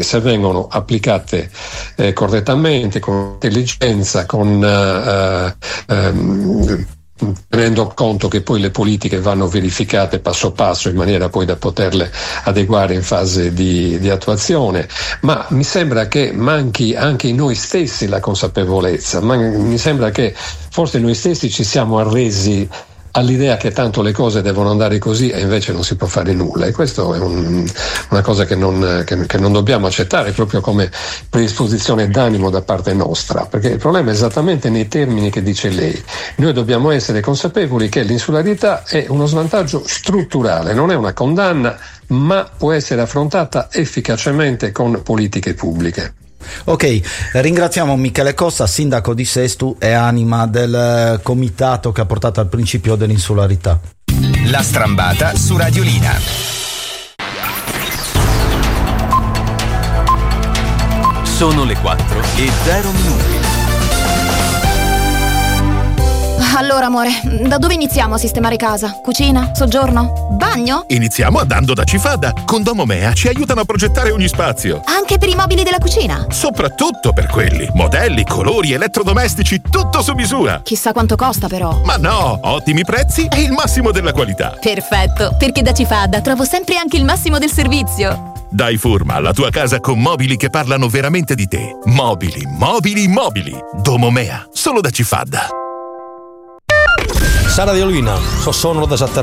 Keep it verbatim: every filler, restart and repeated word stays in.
se vengono applicate eh, correttamente, con intelligenza, con eh, ehm, tenendo conto che poi le politiche vanno verificate passo passo in maniera poi da poterle adeguare in fase di, di attuazione, ma mi sembra che manchi anche in noi stessi la consapevolezza, ma mi sembra che forse noi stessi ci siamo arresi all'idea che tanto le cose devono andare così e invece non si può fare nulla, e questo è un, una cosa che non, che, che non dobbiamo accettare proprio come predisposizione d'animo da parte nostra, perché il problema è esattamente nei termini che dice lei. Noi dobbiamo essere consapevoli che l'insularità è uno svantaggio strutturale, non è una condanna, ma può essere affrontata efficacemente con politiche pubbliche. Ok, ringraziamo Michele Costa, sindaco di Sestu e anima del comitato che ha portato al principio dell'insularità. La Strambata su Radiolina. Sono le quattro e zero minuti. Allora, amore, da dove iniziamo a sistemare casa? Cucina? Soggiorno? Bagno? Iniziamo andando da Cifada. Con Domomea ci aiutano a progettare ogni spazio. Anche per i mobili della cucina? Soprattutto per quelli. Modelli, colori, elettrodomestici, tutto su misura. Chissà quanto costa, però. Ma no, ottimi prezzi e il massimo della qualità. Perfetto, perché da Cifada trovo sempre anche il massimo del servizio. Dai forma alla tua casa con mobili che parlano veramente di te. Mobili, mobili, mobili. Domomea, solo da Cifada. Sara Radiolina, so sono da